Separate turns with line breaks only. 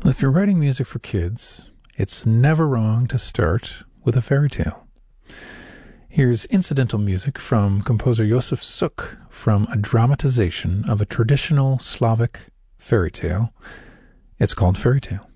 Well, if you're writing music for kids, it's never wrong to start with a fairy tale. Here's incidental music from composer Josef Suk from a dramatization of a traditional Slavic fairy tale. It's called Fairy Tale.